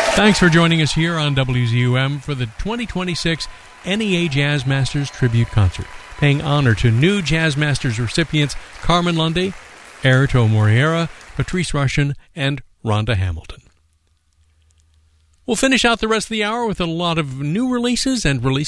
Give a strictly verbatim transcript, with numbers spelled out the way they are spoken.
Thanks for joining us here on W Z U M for the twenty twenty-six N E A Jazz Masters Tribute Concert, paying honor to new Jazz Masters recipients Carmen Lundy, Erito Morera, Patrice Rushen, and Rhonda Hamilton. We'll finish out the rest of the hour with a lot of new releases and release